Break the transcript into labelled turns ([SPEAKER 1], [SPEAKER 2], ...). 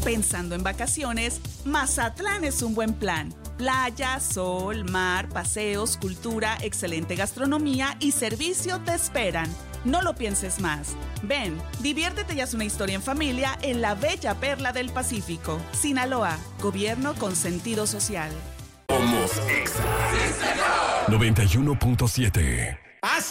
[SPEAKER 1] Pensando en vacaciones, Mazatlán es un buen plan. Playa, sol, mar, paseos, cultura, excelente gastronomía y servicio te esperan. No lo pienses más. Ven, diviértete y haz una historia en familia en la bella perla del Pacífico. Sinaloa, gobierno con sentido social.
[SPEAKER 2] Somos Exa 91.7.